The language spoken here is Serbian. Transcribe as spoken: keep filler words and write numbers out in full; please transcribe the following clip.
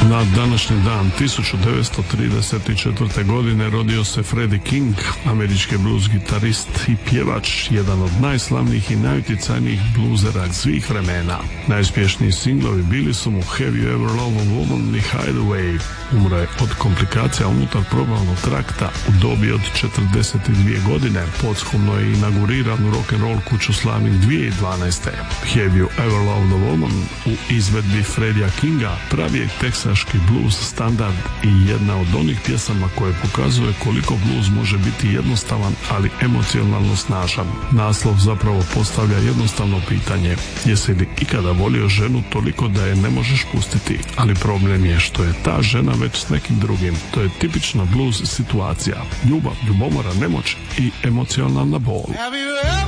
Na današnji dan tisuću devetsto trideset četvrte. godine rodio se Freddie King, američki blues gitarist i pjevač, jedan od najslavnijih i najuticajnijih bluzera svih vremena. Najuspješniji singlovi bili su mu Have You Ever Loved a Woman i Hideaway. Umro je od komplikacija unutar probavnog trakta u dobi od četrdeset dvije godine. Posthumno je inauguriran u rock'n'roll kuću slavnih dvije tisuće dvanaeste. Have You Ever Loved a Woman u izvedbi Freddija Kinga pravi je teksaški blues standard i jedna od onih pjesama koje pokazuje koliko blues može biti jednostavan, ali emocionalno snažan. Naslov zapravo postavlja jednostavno pitanje: jesi li ikada volio ženu toliko da je ne možeš pustiti? Ali problem je što je ta žena već s nekim drugim. To je tipična blues situacija: ljubav, ljubomora, nemoć i emocionalna bol.